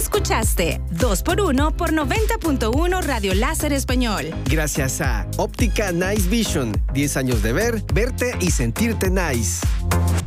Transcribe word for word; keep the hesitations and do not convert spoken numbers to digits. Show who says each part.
Speaker 1: Escuchaste dos por uno por noventa punto uno Radio Láser Español.
Speaker 2: Gracias a Óptica Nice Vision. diez años de ver, verte y sentirte nice.